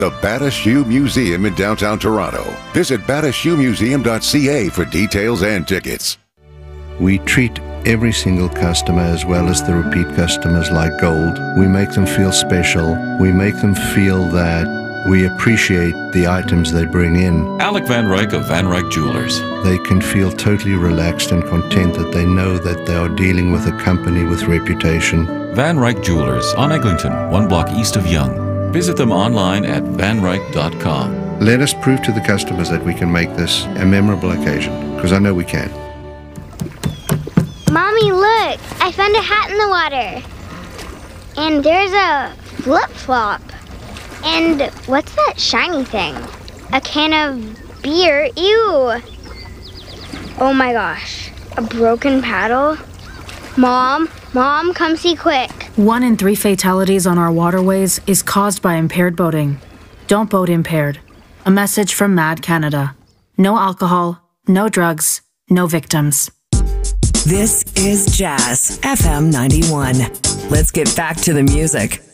The Bata Shoe Museum in downtown Toronto. Visit batashoemuseum.ca for details and tickets. We treat every single customer as well as the repeat customers like gold. We make them feel special. We make them feel that we appreciate the items they bring in. Alec Van Ryk of Van Ryk Jewelers. They can feel totally relaxed and content that they know that they are dealing with a company with reputation. Van Ryk Jewelers on Eglinton, 1 block east of Yonge. Visit them online at vanryk.com. Let us prove to the customers that we can make this a memorable occasion, because I know we can. Mommy, look! I found a hat in the water. And there's a flip-flop. And what's that shiny thing? A can of beer. Ew! Oh my gosh. A broken paddle? Mom, come see quick. 1 in 3 fatalities on our waterways is caused by impaired boating. Don't boat impaired. A message from MAD Canada. No alcohol, no drugs, no victims. This is Jazz FM 91. Let's get back to the music.